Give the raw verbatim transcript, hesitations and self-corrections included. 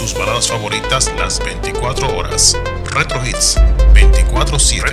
tus baladas favoritas las veinticuatro horas. Retro Hits veinticuatro siete.